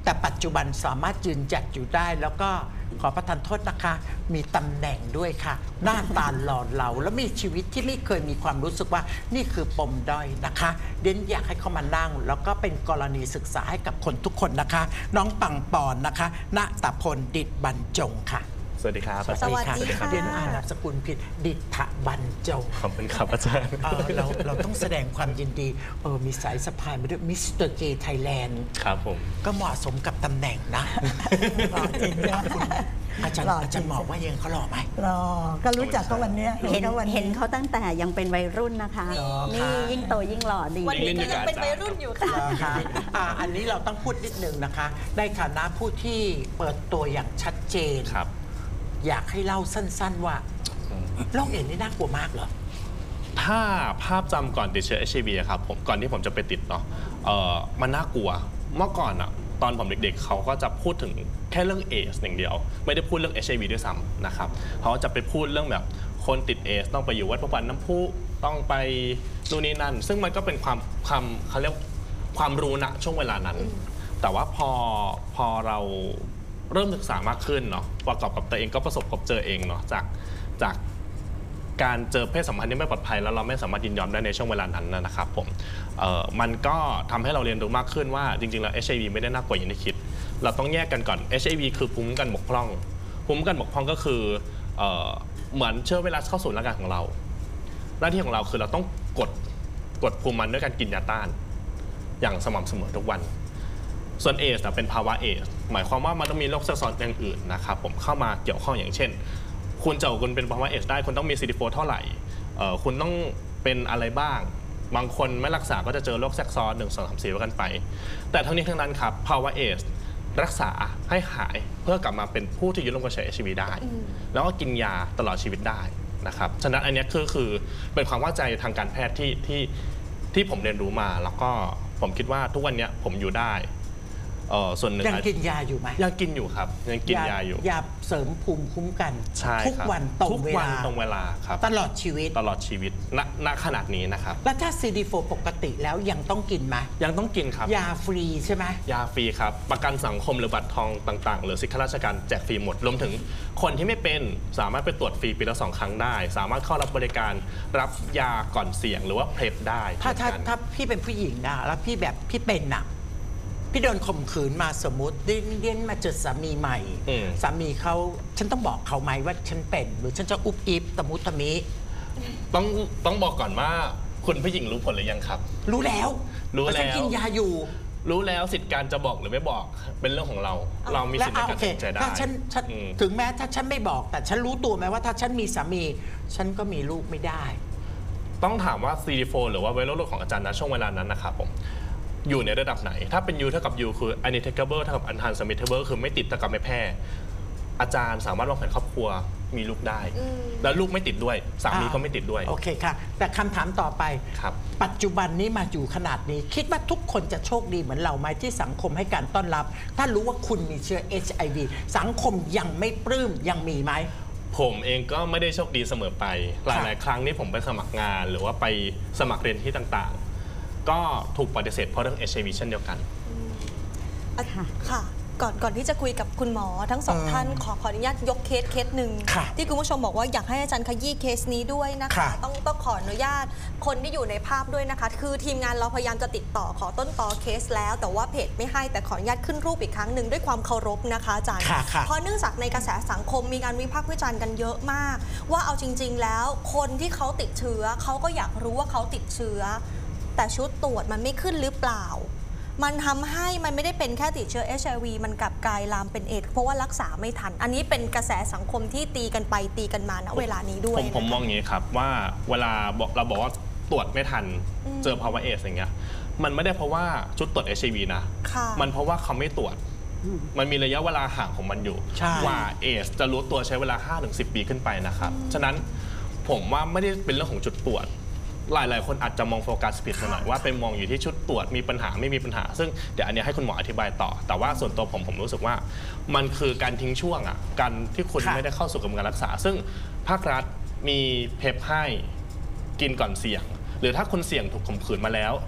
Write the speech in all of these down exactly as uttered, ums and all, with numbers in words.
แต่ปัจจุบันสามารถยืนหยัดอยู่ได้แล้วก็ขอประทานโทษนะคะมีตำแหน่งด้วยค่ะหน้าตาหล่อเหลาแล้วมีชีวิตที่ไม่เคยมีความรู้สึกว่านี่คือปมด้อยนะคะเดนอยากให้เขามานั่งแล้วก็เป็นกรณีศึกษาให้กับคนทุกคนนะคะน้องปังปอนนะคะณตพลดิษฐ์บรรจงค่ะสวัสดีครับสวัสดีค่ะเรียนอ่านนามสกุลผิดดิษฐบรรจงขอบคุณครับอาจารย์เออเราเราต้องแสดงความยินดีเออมีสายสะพายมาด้วยมิสเตอร์เกย์ไทยแลนด์ครับผมก็เหมาะสมกับตำแหน่งนะจริงนะอาจารย์อาจารย์หมอว่ายังเขาหล่อไหมหล่อก็รู้จักเขาวันนี้เห็นเห็นเขาตั้งแต่ยังเป็นวัยรุ่นนะคะนี่ยิ่งโตยิ่งหล่อดีวันนี้ก็ยังเป็นวัยรุ่นอยู่ค่ะอันนี้เราต้องพูดนิดนึงนะคะในฐานะผู้ที่เปิดตัวอย่างชัดเจนครับอยากให้เล่าสั้นๆว่าโรคเอดส์นี่น่ากลัวมากเหรอถ้าภาพจำก่อนติดเชื้อ เอช ไอ วี ครับผมก่อนที่ผมจะไปติดเนาะเออมันน่ากลัวเมื่อก่อนอะตอนผมเด็กๆเขาก็จะพูดถึงแค่เรื่องเอดส์อย่างเดียวไม่ได้พูดเรื่อง เอช ไอ วี ด้วยซ้ำนะครับเขาจะไปพูดเรื่องแบบคนติดเอดส์ต้องไปอยู่วัดพระบาทน้ำพุต้องไปนู่นนี่นั่นซึ่งมันก็เป็นความความเขาเรียกความรู้ณช่วงเวลานั้นแต่ว่าพอพอเราเริ่มศึกษามากขึ้นเนาะประกอบกับตัวเองก็ประสบพบเจอเองเนาะจากจากการเจอเพศสัมพันธ์ที่ไม่ปลอดภัยแล้วเราไม่สามารถยินยอมได้ในช่วงเวลานั้นนะครับผมเอ่อมันก็ทำให้เราเรียนรู้มากขึ้นว่าจริงๆแล้ว เอช ไอ วี ไม่ได้น่ากลัวอย่างที่คิดเราต้องแยกกันก่อน เอช ไอ วี คือภูมิคุ้มกันบกพร่องภูมิคุ้มกันบกพร่องก็คือเอ่อเหมือนเชื้อไวรัสเข้าสู่ร่างกายของเราหน้าที่ของเราคือเราต้องกดกดภูมิมันด้วยการกินยาต้านอย่างสม่ำเสมอทุกวันส่วนเอดส์เป็นภาวะเอดส์หมายความว่ามันต้องมีโรคแทรกซ้อนอย่างอื่นนะครับผมเข้ามาเกี่ยวข้องอย่างเช่นคุณจะคุณเป็นภาวะเอดส์ได้คุณต้องมี ซี ดี โฟร์ เท่าไหร่คุณต้องเป็นอะไรบ้างบางคนไม่รักษาก็จะเจอโรคแทรกซ้อนหนึ่ง สอง สาม สี่กันไปแต่ทั้งนี้ทั้งนั้นครับภาวะเอดส์รักษาให้หายเพื่อกลับมาเป็นผู้ที่อยู่ร่วมกับเชื้อ เอช ไอ วี ได้แล้วก็กินยาตลอดชีวิตได้นะครับฉะนั้นอันนี้คือคือเป็นความเข้าใจทางการแพทย์ที่ที่ที่ผมเรียนรู้มาแล้วก็ผมคิดว่าทุกวันนี้ผมอยู่ได้ส่วนหนึ่งยังกินยาอยู่ไหมยังกินอยู่ครับยังกินยาอยู่ยาเสริมภูมิคุ้มกันทุกวันตรงเวลาตรงเวลาครับตลอดชีวิตตลอดชีวิตณณขนาดนี้นะครับแล้วถ้า ซี ดี โฟร์ ปกติแล้วยังต้องกินไหมยังต้องกินครับยาฟรีใช่ไหมยาฟรีครับประกันสังคมหรือบัตรทองต่างๆหรือสิทธิราชการแจกฟรีหมดรวมถึงคนที่ไม่เป็นสามารถไปตรวจฟรีปีละสองครั้งได้สามารถเข้ารับบริการรับยาก่อนเสี่ยงหรือว่าเพลฟได้ถ้าถ้าถ้าพี่เป็นผู้หญิงนะแล้วพี่แบบพี่เป็นหนักพี่โดนข่มขืนมาสมมติเดี้ยนมาเจอสามีใหม่สามีเขาฉันต้องบอกเขาไหมว่าฉันเป็นหรือฉันจะอุบอิบตะมุตะมิต้องต้องบอกก่อนว่าคุณผู้หญิงรู้ผลหรือยังครับรู้แล้วรู้แล้วฉันกินยาอยู่รู้แล้วสิทธิการจะบอกหรือไม่บอกเป็นเรื่องของเราเรามีสิทธิในการตัดสินใจได้ถ้าฉันถึงแม้ถ้าฉันไม่บอกแต่ฉันรู้ตัวไหมว่าถ้าฉันมีสามีฉันก็มีลูกไม่ได้ต้องถามว่า ซี ดี โฟร์ หรือว่าไวรัสโรคของอาจารย์ณช่วงเวลานั้นนะครับผมอยู่ในระดับไหนถ้าเป็น U เท่ากับ U คือ undetectable เท่ากับ untransmittable คือไม่ติดเท่ากับไม่แพร่อาจารย์สามารถวางแผนครอบครัวมีลูกได้แล้วลูกไม่ติดด้วยสามีก็ไม่ติดด้วยโอเคค่ะแต่คำถามต่อไปครับปัจจุบันนี้มาอยู่ขนาดนี้คิดว่าทุกคนจะโชคดีเหมือนเราไหมที่สังคมให้การต้อนรับถ้ารู้ว่าคุณมีเชื้อ เอช ไอ วี สังคมยังไม่ปลื้มยังมีไหมผมเองก็ไม่ได้โชคดีเสมอไปหลายๆครั้งที่ผมไปสมัครงานหรือว่าไปสมัครเรียนที่ต่างๆก็ถูกปฏิเสธเพราะเรื่อง เอช ไอ วี เช่นเดียวกันค่ะก่อนก่อนที่จะคุยกับคุณหมอทั้งสองท่านขอขออนุญาตยกเคสเคสหนึ่งที่คุณผู้ชมบอกว่าอยากให้อาจารย์ขยี้เคสนี้ด้วยนะคะต้องต้องขออนุญาตคนที่อยู่ในภาพด้วยนะคะคือทีมงานเราพยายามจะติดต่อขอต้นตอเคสแล้วแต่ว่าเพจไม่ให้แต่ขออนุญาตขึ้นรูปอีกครั้งหนึ่งด้วยความเคารพนะคะอาจารย์เพราะเนื่องจากในกระแสสังคมมีการวิพากษ์วิจารณ์กันเยอะมากว่าเอาจริงๆแล้วคนที่เขาติดเชื้อเขาก็อยากรู้ว่าเขาติดเชื้อแต่ชุดตรวจมันไม่ขึ้นหรือเปล่ามันทำให้มันไม่ได้เป็นแค่ติดเชื้อ เอช ไอ วี มันกลับกลายลามเป็นเอดส์เพราะว่ารักษาไม่ทันอันนี้เป็นกระแสสังคมที่ตีกันไปตีกันมาณเวลานี้ด้วยผมผมมองอย่างนี้ครับว่าเวลาเราบอกว่าตรวจไม่ทันเจอภาวะเอดส์อย่างเงี้ยมันไม่ได้เพราะว่าชุดตรวจ เอช ไอ วี นะมันเพราะว่าเขาไม่ตรวจมันมีระยะเวลาห่างของมันอยู่ว่าเอดส์จะรู้ตัวใช้เวลา ห้าถึงสิบ ปีขึ้นไปนะครับฉะนั้นผมว่าไม่ได้เป็นเรื่องของจุดตรวจหลายๆคนอาจจะมองโฟกัสผิดหน่อยว่าไปมองอยู่ที่ชุดตรวจมีปัญหาไม่มีปัญหาซึ่งเดี๋ยวอันนี้ให้คุณหมออธิบายต่อแต่ว่าส่วนตัวผมผมรู้สึกว่ามันคือการทิ้งช่วงอ่ะการที่คุณไม่ได้เข้าสู่กระบวนการรักษาซึ่งภาครัฐมีเพปให้กินก่อนเสี่ยงหรือถ้าคุณเสี่ยงถูกข่มขืนมาแล้ว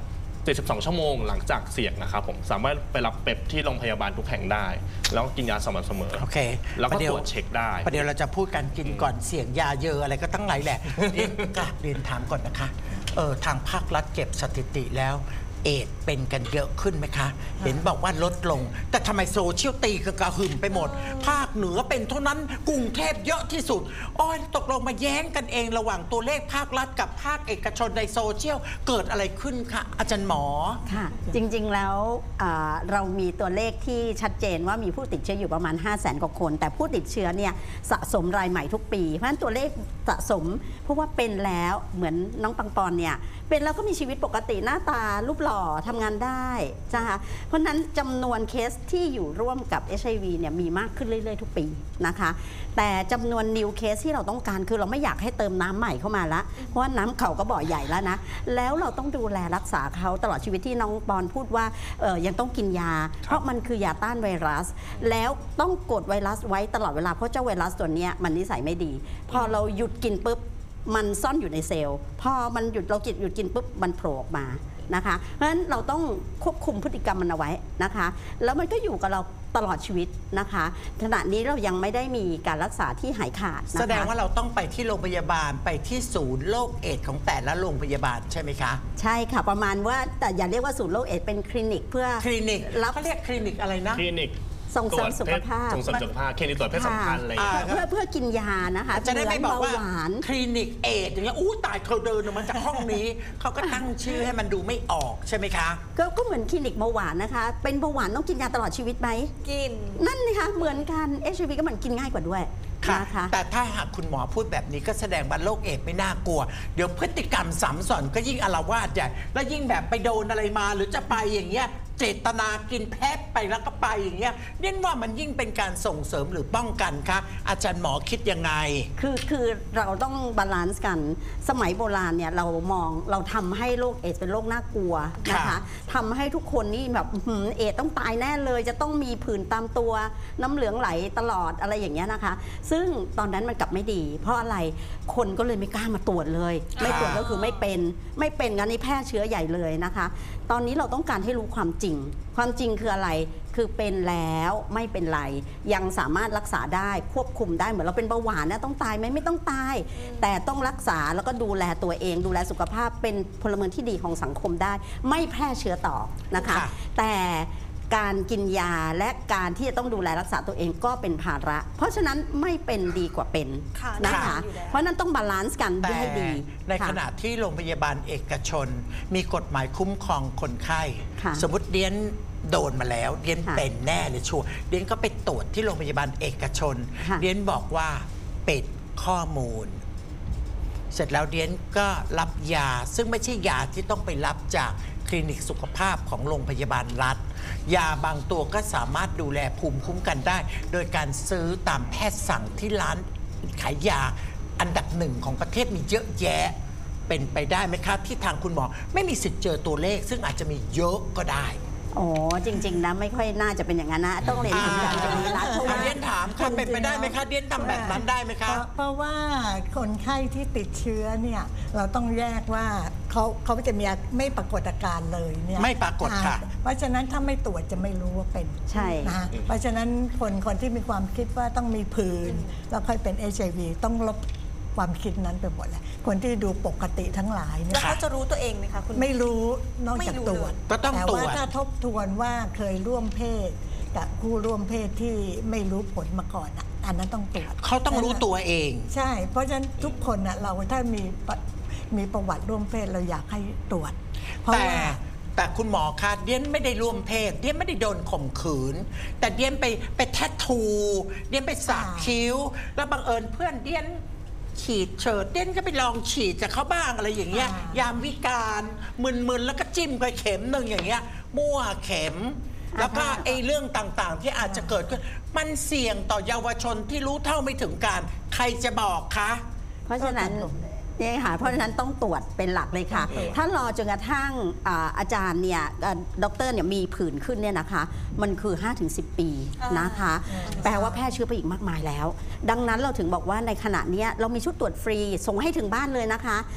เจ็ดสิบสอง ชั่วโมงหลังจากเสี่ยงนะครับผมสามารถไปรับเป๊ปที่โรงพยาบาลทุกแห่งได้ แล้วก็กินยาสม่ำเสมอโอเคแล้วก็ตรวจเช็คได้ประเดี๋ยวเราจะพูดการกินก่อนเสี่ยงยาเยอะอะไรก็ตั้งหลายแหละเรียนกลับเรียนถามก่อนนะคะเออทางภาครัฐเก็บสถิติแล้วเอดส์เป็นกันเยอะขึ้นไหมคะ เห็นบอกว่าลดลง แต่ทำไมโซเชียลตีกระหึ่มไปหมด ภาคเหนือเป็นเท่านั้นกรุงเทพเยอะที่สุดอ้อยตกลงมาแย้งกันเองระหว่างตัวเลขภาครัฐกับภาคเอกชนในโซเชียลเกิดอะไรขึ้นคะอาจารย์หมอค่ะจริงๆแล้วอ่าเรามีตัวเลขที่ชัดเจนว่ามีผู้ติดเชื้ออยู่ประมาณ ห้าแสน กว่าคน แต่ผู้ติดเชื้อเนี่ยสะสมรายใหม่ทุกปี เพราะฉะนั้นตัวเลขสะสมเพราะว่าเป็นแล้วเหมือนน้องปังปอนเนี่ยเป็นแล้วก็มีชีวิตปกติหน้าตารูปหล่อทำงานได้นะคะเพราะฉะนั้นจำนวนเคสที่อยู่ร่วมกับ เอช ไอ วี เนี่ยมีมากขึ้นเรื่อยๆทุกปีนะคะแต่จำนวน new case ที่เราต้องการคือเราไม่อยากให้เติมน้ำใหม่เข้ามาละเพราะว่าน้ำเขาก็บ่อใหญ่แล้วนะแล้วเราต้องดูแลรักษาเขาตลอดชีวิตที่น้องปอนพูดว่าเออยังต้องกินยา เพราะมันคือยาต้านไวรัสแล้วต้องกดไวรัสไว้ตลอดเวลาเพราะเจ้าไวรัสตัวเนี้ยมันนิสัยไม่ดีพอเราหยุดกินปุ๊บมันซ่อนอยู่ในเซลล์พอมันหยุดเรากินหยุดกินปุ๊บมันโผล่ออกมานะคะเพราะฉะนั้นเราต้องควบคุมพฤติกรรมมันเอาไว้นะคะแล้วมันก็อยู่กับเราตลอดชีวิตนะคะขณะนี้เรายังไม่ได้มีการรักษาที่หายขาดนะคะแสดงว่าเราต้องไปที่โรงพยาบาลไปที่ศูนย์โรคเอดส์ของแต่ละโรงพยาบาลใช่ไหมคะใช่ค่ะประมาณว่าแต่อย่าเรียกว่าศูนย์โรคเอดส์เป็นคลินิกเพื่อคลินิกรับเขาเรียกคลินิกอะไรนะคลินิกส่งเสริมสุขภาพส่งเสริมสุขภาพคลินิกตรวจเพศสัมพันธ์อะไรอย่างเงี้ยเพื่อเพื่อกินยานะคะจะได้ไม่บอกว่าเบหวานคลินิกเอดส์อย่างเงี้ยอู้ตายเธอเดินออกมาจากห้องนี้เขาก็ตั้งชื่อให้มันดูไม่ออกใช่ไหมคะก็ก็เหมือนคลินิกเบาหวานนะคะเป็นเบาหวานต้องกินยาตลอดชีวิตไหมกินนั่นนะคะเหมือนกัน เอช ไอ วี ก็มันกินง่ายกว่าด้วยค่ะนะคะแต่ถ้าหากคุณหมอพูดแบบนี้ก็แสดงว่าโรคเอดส์ไม่น่ากลัว เดี๋ยวพฤติกรรมซ้ำซ้อนก็ยิ่งอาละวาดใหญ่แล้วยิ่งแบบไปโดนอะไรมาหรือจะไปอย่างเงี้ยเจตนากินแพะไปแล้วก็ไปอย่างเงี้ยเรียกว่ามันยิ่งเป็นการส่งเสริมหรือป้องกันคะอาจารย์หมอคิดยังไงคือคือเราต้องบาลานซ์กันสมัยโบราณเนี่ยเรามองเราทำให้โรคเอดส์เป็นโรคน่ากลัวนะคะทำให้ทุกคนนี่แบบเอดส์ต้องตายแน่เลยจะต้องมีผื่นตามตัวน้ำเหลืองไหลตลอดอะไรอย่างเงี้ยนะคะซึ่งตอนนั้นมันกลับไม่ดีเพราะอะไรคนก็เลยไม่กล้ามาตรวจเลยไม่ตรวจก็คือไม่เป็นไม่เป็นงั้นนี่แพร่เชื้อใหญ่เลยนะคะตอนนี้เราต้องการให้รู้ความจริงความจริงคืออะไรคือเป็นแล้วไม่เป็นไรยังสามารถรักษาได้ควบคุมได้เหมือนเราเป็นเบาหวานนะต้องตายไหมไม่ต้องตายแต่ต้องรักษาแล้วก็ดูแลตัวเองดูแลสุขภาพเป็นพลเมืองที่ดีของสังคมได้ไม่แพร่เชื้อต่อนะคะแต่การกินยาและการที่จะต้องดูแลรักษาตัวเองก็เป็นภาระเพราะฉะนั้นไม่เป็นดีกว่าเป็นนะคะเพราะนั้นต้องบาลานซ์กันให้ดีในขณะที่โรงพยาบาลเอกชนมีกฎหมายคุ้มครองคนไข้สมมติเดียนโดนมาแล้วเดียนเป็นแน่เลยชัวร์เดียนก็ไปตรวจที่โรงพยาบาลเอกชนเดียนบอกว่าปิดข้อมูลเสร็จแล้วเดียนก็รับยาซึ่งไม่ใช่ยาที่ต้องไปรับจากคลินิกสุขภาพของโรงพยาบาลรัฐยาบางตัวก็สามารถดูแลภูมิคุ้มกันได้โดยการซื้อตามแพทย์สั่งที่ร้านขายยาอันดับหนึ่งของประเทศมีเยอะแยะเป็นไปได้ไหมคะที่ทางคุณหมอไม่มีสิทธิ์เจอตัวเลขซึ่งอาจจะมีเยอะก็ได้อ๋อจริงๆนะไม่ค่อยน่าจะเป็นอย่างนั้นนะต้องเรียนถึงการเป็นรัฐเพราะว่าเรียนถามค่ะเป็นไปได้ไหมคะเรียนทำแบบนั้นได้ไหมคะเพราะว่าคนไข้ที่ติดเชื้อเนี่ยเราต้องแยกว่าเขาเขาจะมีไม่ปรากฏอาการเลยเนี่ยไม่ปรากฏค่ะเพราะฉะนั้นถ้าไม่ตรวจจะไม่รู้ว่าเป็นใช่นะเพราะฉะนั้นคนคนที่มีความคิดว่าต้องมีผื่นแล้วค่อยเป็น เอช ไอ วี ต้องลบความคิดนั้นไปหมดเลยคนที่ดูปกติทั้งหลายเนี่ยแล้วเขาจะรู้ตัวเองไหมคะคุณไม่รู้นอกจากตรวจก็ต้องตรวจแต่ว่าถ้าทบทวนว่าเคยร่วมเพศกับคู่ร่วมเพศที่ไม่รู้ผลมาก่อนอ่ะอันนั้นต้องตรวจเขาต้องรู้ตัวเองใช่เพราะฉะนั้นทุกคนอ่ะเราถ้ามีมีประวัติร่วมเพศเราอยากให้ตรวจแต่แต่คุณหมอคะเดียนไม่ได้ร่วมเพศเดียนไม่ได้โดนข่มขืนแต่เดียนไปไปแทททูเดียนไปสักคิ้วแล้วบังเอิญเพื่อนเดียนฉีดเฉิดเด่นก็ไปลองฉีดจากเขาบ้างอะไรอย่างเงี้ยยามวิการมึนๆแล้วก็จิ้มไปเข็มหนึ่งอย่างเงี้ยมั่วเข็มแล้วก็ไอ้เรื่องต่างๆที่อาจจะเกิดขึ้นมันเสี่ยงต่อเยาวชนที่รู้เท่าไม่ถึงการใครจะบอกคะเพราะฉะนั้นนี่ค่ะเพราะฉะนั้นต้องตรวจเป็นหลักเลยค่ะถ้ารอจนกระทั่งอาจารย์เนี่ยด็อกเตอร์เนี่ยมีผื่นขึ้นเนี่ยนะคะมันคือ ห้าถึงสิบ ปีนะคะแปลว่าแพร่เชื้อไปอีกมากมายแล้วดังนั้นเราถึงบอกว่าในขณะนี้เรามีชุดตรวจฟรีส่งให้ถึงบ้านเลยนะคะ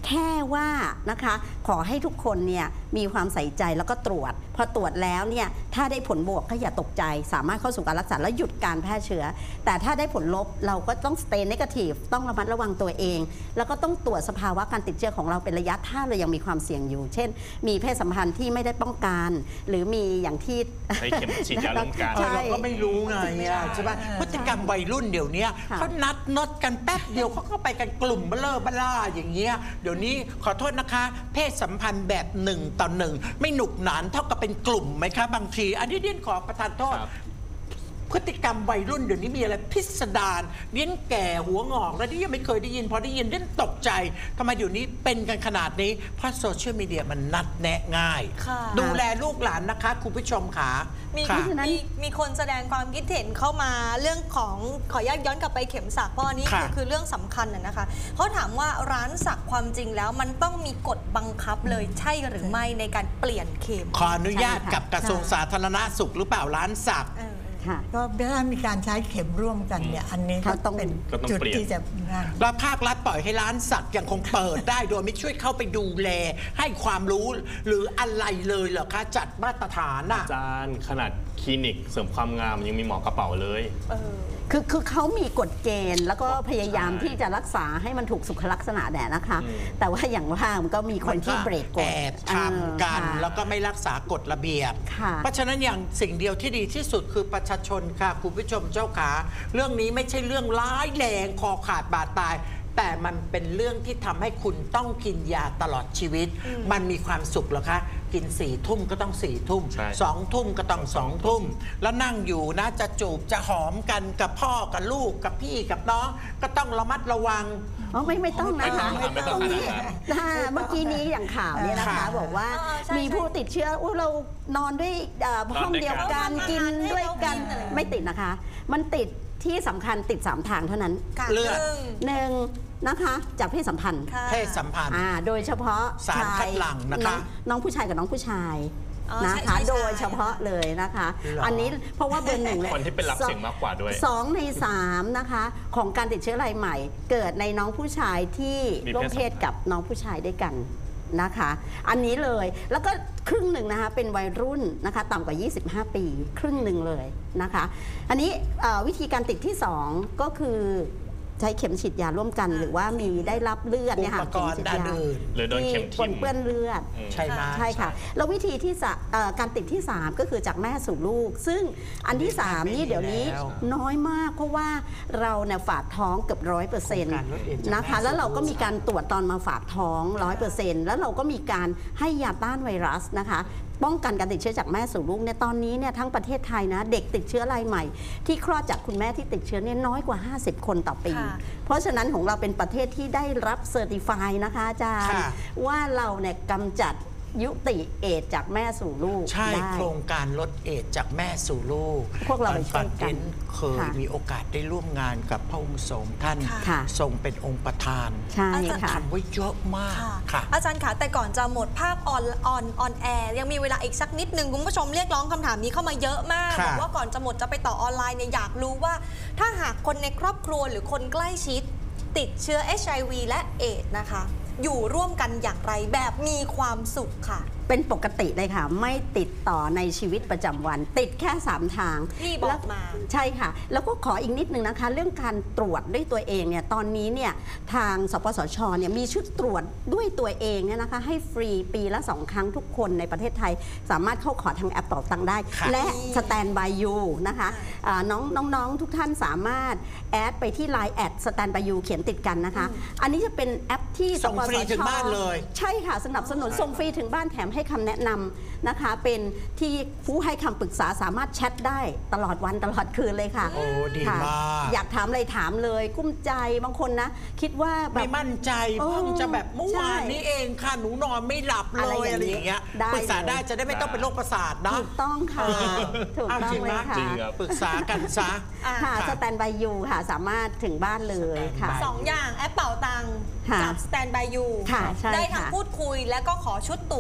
แค่ว่านะคะขอให้ทุกคนเนี่ยมีความใส่ใจแล้วก็ตรวจพอตรวจแล้วเนี่ยถ้าได้ผลบวกก็อย่าตกใจสามารถเข้าสู่การรักษาและหยุดการแพร่เชื้อแต่ถ้าได้ผลลบเราก็ต้อง stay negative ต้องระมัดระวังตัวเองแล้วก็ต้องตรวจสภาวะการติดเชื้อของเราเป็นระยะถ้าเรายังมีความเสี่ยงอยู่เช่นมีเพศสัมพันธ์ที่ไม่ได้ป้องกันหรือมีอย่างที่ใช้เข็มฉีดยาร่วมกันเออเราก็ไม่รู้ไงอ่ะใช่ไหมพฤติกรรมวัยรุ่นเดี๋ยวนี้เขานัดนดกันแป๊บเดียวเขาก็ไปกันกลุ่มเบลอเบล่าอย่างเงี้ยเดี๋ยวนี้ขอโทษนะคะ เพศสัมพันธ์แบบหนึ่งต่อหนึ่งไม่หนุกหนานเท่ากับเป็นกลุ่มไหมคะบางที อันนี้เดียนขอประทานโทษ พฤติกรรมวัยรุ่นเดี๋ยวนี้มีอะไรพิสดารเลี้ยนแก่หัวงอกแล้วที่ยังไม่เคยได้ยินพอได้ยินเล่นตกใจทำไมเดี๋ยวนี้เป็นกันขนาดนี้เพราะโซเชียลมีเดียมันนัดแนะง่าย ดูแลลูกหลานนะคะคุณผู้ชมค่ะมีค่ะมีมีคนแสดงความคิดเห็นเข้ามาเรื่องของขออนุญาตย้อนกลับไปเข็มสักเพราะอันนี้คือคือเรื่องสำคัญนะนะคะเขาถามว่าร้านสักความจริงแล้วมันต้องมีกฎบังคับเลยใช่หรือไม่ในการเปลี่ยนเข็มขออนุญาตกับกระทรวงสาธารณสุขหรือเปล่าร้านสักก็ถ้ามีการใช้เข็มร่วมกันเนี่ยอันนี้ก็ต้องเป็นจุดที่จะนั่นแล้วภาครัฐปล่อยให้ร้านสักยังคงเปิดได้โดยไม่ช่วยเข้าไปดูแลให้ความรู้หรืออะไรเลยเหรอคะจัดมาตรฐานอ่ะอาจารย์ขนาดคลินิกเสริมความงามยังมีหมอกระเป๋าเลยคือคือเขามีกฎเกณฑ์แล้วก็พยายามที่จะรักษาให้มันถูกสุขลักษณะแด่นะคะ แต่ว่าอย่างว่ามันก็มีคนที่เบรกกฎแอบทำกันแล้วก็ไม่รักษากฎระเบียบ เพราะฉะนั้นอย่างสิ่งเดียวที่ดีที่สุดคือประชาชนค่ะคุณผู้ชมเจ้าขาเรื่องนี้ไม่ใช่เรื่องร้ายแรงคอขาดบาดตาย แต่มันเป็นเรื่องที่ทำให้คุณต้องกินยาตลอดชีวิต มันมีความสุขเหรอคะกินสี่ทุ่มก็ต้องสี่ทุ่มใช่สองทุ่มก็ต้องสองทุ่มแล้วนั่งอยู่นะจะจูบจะหอมกันกับพ่อกับลูกกับพี่กับน้องก็ต้องระมัดระวังอ๋อไม่ไม่ต้องนะคะไม่ต้องตรงนี้ไม่ต้องนะเมื่อกี้นี้อย่างข่าวเนี่ยนะคะค่ะบอกว่าเออใช่มีผู้ติดเชื้ออุ๊ยเรานอนด้วยเอ่อนอนห้องด้วยกันเดียวกันเอากินอาหารให้ด้วยกันเรากินอะไรไม่ติดนะคะ มันติดที่สำคัญติดสามทางเท่านั้นการเลือดหนึ่งนะคะจากเพศสัมพันธ์ค่ะเพศสัมพันธ์อ่าโดยเฉพาะสารคัดหลั่งนะคะองน้องผู้ชายกับน้องผู้ชายอ๋อนะใช่คะใช่โดยเฉพาะเลยนะคะเหรออัอันนี้เพราะว่าเบอร์หนึ่งเลยคนที่เป็นรับเสี่ยงมากกว่าด้วยสองในสามนะคะของการติดเชื้อรายใหม่ เกิดในน้องผู้ชายที่มีร่วมเพเพศศสัมพันธ์กับน้องผู้ชายด้วยกันนะคะ อันนี้เลยแล้วก็ครึ่งหนึ่งนะคะเป็นวัยรุ่นนะคะต่ำกว่ายี่สิบห้าปี ครึ่งหนึ่งเลยนะคะ อันนี้เอ่อวิธีการติดที่สองก็คือใช้เข็มฉีดยาร่วมกัน หรือว่ามีได้รับเลือดเนี่ยค่ะอุปกรณ์เข็มฉีดด้านยาอื่นหรือโดนเข็มที่ทิ่ปมนเปื้อนเลือดใช่ไหมใช่ค่ะ แล้ววิธีที่จะเอ่อการติดที่ สาม ก็คือจากแม่สู่ลูก ซึ่งอันที่ สาม นี่เดี๋ยวนี้แล้วน้อยมากเพราะว่าเราเนี่ยฝากท้องเกือบร้อยเปอร์เซ็นต์โครงการลดเอดส์จากนะคะแม่สู่แล้วเราก็ลูกมีการตรวจตอนมาฝากท้องร้อยเปอร์เซ็นต์แล้วเราก็มีการให้ยาต้านไวรัสนะคะ ป้องกันการติดเชื้อจากแม่สู่ลูกเนี่ยตอนนี้เนี่ยทั้งประเทศไทยนะเด็กติดเชื้อรายใหม่ ที่คลอดจากคุณแม่ที่ติดเชื้อเนี่ยน้อยกว่า ห้าสิบ คนต่อปีค่ะเพราะฉะนั้นของเราเป็นประเทศที่ได้รับเซอร์ติฟายนะคะอาจารย์ค่ะว่าเราเนี่ยกำจัดยุติเอดส์จากแม่สู่ลูกใช่ได้โครงการลดเอดส์จากแม่สู่ลูกพวกเราไปช่วยกันตอเคยค่ะมีโอกาสได้ร่วมงานกับพระองค์สมท่านค่ะทรงเป็นองค์ประธานใช่ค่ะทำไว้เยอะมากค่ะค่ะอาจารย์คะแต่ก่อนจะหมดภาคออนออนออนแอร์ยังมีเวลาอีกสักนิดหนึ่งคุณผู้ชมเรียกร้องคำถามนี้เข้ามาเยอะมากค่ะบอกว่าก่อนจะหมดจะไปต่อออนไลน์เนี่ยอยากรู้ว่า ถ้าหากคนในครอบครัวหรือคนใกล้ชิด ติดเชื้อ เอช ไอ วี และเอดส์นะคะ อยู่ร่วมกันอย่างไรแบบมีความสุขค่ะเป็นปกติเลยค่ะ ไม่ติดต่อในชีวิตประจำวัน ติดแค่สามทางที่บอกแล้วมาใช่ค่ะ แล้วก็ขออีกนิดนึงนะคะ เรื่องการตรวจด้วยตัวเองเนี่ยตอนนี้เนี่ยทางสปสชเนี่ยมีชุดตรวจด้วยตัวเองเนี่ยนะคะให้ฟรีปีละสองครั้งทุกคนในประเทศไทย สามารถเข้าขอทางแอปเป่าตังค์ได้ค่ะและสแตนบายยูนะคะอ่าน้องน้องๆทุกท่านสามารถแอดไปที่ ไลน์ แอดสแตนบายยูเขียนติดกันนะคะ อันนี้จะเป็นแอปที่ส่งฟรีถึงบ้านเลยใช่ค่ะสนับสนุนส่งฟรีถึงบ้านแถมให้คำแนะนำนะคะ เป็นที่ผู้ให้คำปรึกษาสามารถแชทได้ตลอดวันตลอดคืนเลยค่ะโอ้ดีค่ะมากอยากถามอะไรถามเลยกุ้มใจบางคนนะ คิดว่าแบบไม่มั่นใจเออเพิ่งจะแบบเมื่อวานนี้เองค่ะ หนูนอนไม่หลับเลยอะอะไร ไรออย่าย่าง งเงี้เงี้ยยได้ปรึกษาได้เลยจะได้ไม่ต้องเป็นโรคประสาทนะถูกต้องค่ะเออถูกเอาต้องจริงเลยนะค่ะจริงครับปรึกษากันซะอ่าค่ะค่ะสแตนบายยูค่ะสามารถถึงบ้านเลยค่ะ Standby สองอย่างแอปเป่าตังค์ค่ะกับ Stand by You ค่ะใช่ได้ทั้งค่ะพูดคุยแล้วก็ขอชุดตรวจได้ฟ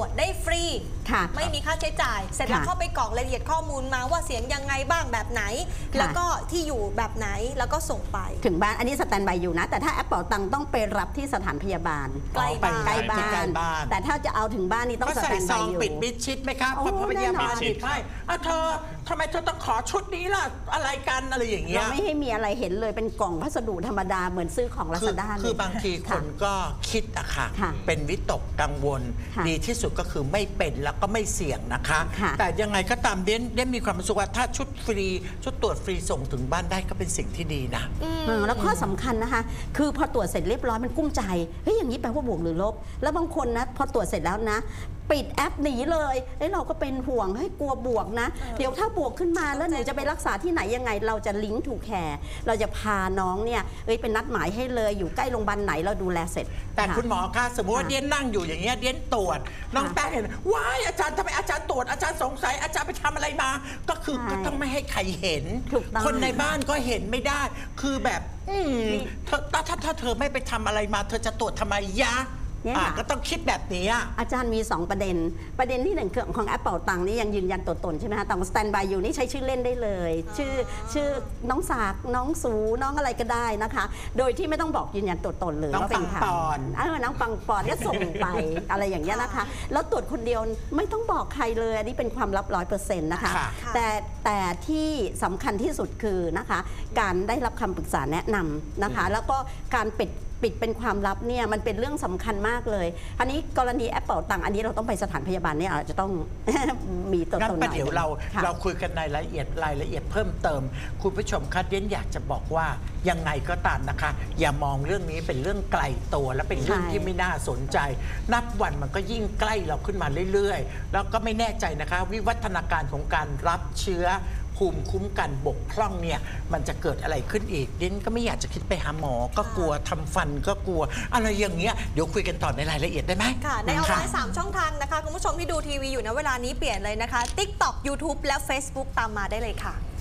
ฟรีค่ะไม่มีค่าใช้จ่าย เสร็จแล้วค่ะเข้าไปกรอกรายละเอียดข้อมูลมาว่าเสียงยังไงบ้างแบบไหนค่ะแล้วก็ที่อยู่แบบไหนแล้วก็ส่งไปถึงบ้านอันนี้สแตนบายอยู่นะ แต่ถ้าแอปเป่าตังค์ต้องไปรับที่สถานพยาบาลใกล้บ้านใกล้บ้าใกล้นบ้านแต่ถ้าจะเอาถึงบ้านนี่ต้องก็สใส่แตนซบาอย งอยู่ปิดมิดชิดไหมครับโอ้พอพยาบาลแน่นอนปิดให้อ่ะเธอทำไมเธอต้องขอชุดนี้ล่ะอะไรกันอะไรอย่างเงี้เรายไม่ให้มีอะไรเห็นเลยเป็นกล่องพัสดุธรรมดาเหมือนซื้อของลาคืซาด้าเลยคือบางทีคนก็คิดอะค่ะค่ะเป็นวิตกกังวลค่ะดีที่สุดก็คือไม่เป็นแล้วก็ไม่เสี่ยงนะคะค่ะแต่ยังไงก็ตามเด่นเด่นมีความรู้สึกว่าถ้าชุดฟรีชุดตรวจฟรีส่งถึงบ้านได้ก็เป็นสิ่งที่ดีนะเออแล้วข้อสำคัญนะคะ คือพอตรวจเสร็จเรียบร้อยมันกุ้มใจ เฮ้ยอย่างนี้แปลว่าบวกหรือลบ แล้วบางคนนะพอตรวจเสร็จแล้วนะ ปิดแอปหนีเลยเอ้ยเราก็เป็นห่วงให้ยกลัวบวกนะ เดี๋ยวถ้าบวกขึ้นมาแล้วหนูจะไปรักษาที่ไหนยังไง เราจะลิงก์ถูกแคร์เราจะพาน้องเนี่ยเอ้ยเป็นนัดหมายให้เลยอยู่ใกล้โรงพยาบาลไหนเราดูแลเสร็จแต่ะคุณหมอคะสมมติว่าค่ะเดียนนั่งอยู่อย่างเงี้ยเดียนตรวจน้องแป้งเห็นว้ายอาจารย์ทำไมอาจารย์ตรวจอาจารย์สงสัยอาจารย์ไปทำอะไรมา ก็คือใช่ก็ต้องไม่ให้ใครเห็นถูกต้องคนในบ้านก็เห็นไม่ได้ คือแบบอืมเธอถ้าถ้าถ้าเธอไม่ไปทำอะไรมา เธอจะตรวจทำไมยะเนี่ยอ่ะค่ะก็ต้องคิดแบบนี้อ่ะอาจารย์มี สอง ประเด็น ประเด็นที่หนึ่งคือของแอปเป่าตังค์นี่ยังยืนยันตัวตนใช่ไหมคะแต่ของสแตนบายอยู่นี่ใช้ชื่อเล่นได้เลย ชื่อชื่อน้องสากน้องสูน้องอะไรก็ได้นะคะ โดยที่ไม่ต้องบอกยืนยันตัวตนเลยน้องว่าเป็นใครปังปอนเออน้องปังปอนก็ส่งไป อะไรอย่างเงี้ยนะคะ แล้วตรวจคนเดียวไม่ต้องบอกใครเลย อันนี้เป็นความลับร้อยเปอร์เซ็นต์นะคะค่ะแต่แต่ที่สำคัญที่สุดคือนะคะ การได้รับคำปรึกษาแนะนำนะคะ แล้วก็การปิดปิดเป็นความลับเนี่ยมันเป็นเรื่องสำคัญมากเลย อันนี้กรณีแอปเป่าตังค์อันนี้เราต้องไปสถานพยาบาลเนี่ยอาจจะต้อง มีตัวงั้นตนหประน่อยเดี๋ยวเราค่ะเราคุยกันในรายละเอียดรายละเอียดเพิ่มเติม คุณผู้ชมคะเดียนอยากจะบอกว่ายังไงก็ตามนะคะ อย่ามองเรื่องนี้เป็นเรื่องไกลตัวและเป็นเรื่องใช่ที่ไม่น่าสนใจ นับวันมันก็ยิ่งใกล้เราขึ้นมาเรื่อยๆ แล้วก็ไม่แน่ใจนะคะ วิวัฒนาการของการรับเชื้อภูมิคุ้มกันบกพร่องเนี่ยมันจะเกิดอะไรขึ้นอีกเดียนก็ไม่อยากจะคิดไปหาหมอ ก็กลัวทำฟันก็กลัว อะไรอย่างเงี้ยเดี๋ยวคุยกันต่อในรายละเอียดได้ไหมค่ะในออนไลน์ค่ะสามช่องทางนะคะ คุณผู้ชมที่ดูทีวีอยู่ณเวลานี้เปลี่ยนเลยนะคะ TikTok YouTube และ Facebook ตามมาได้เลยค่ะ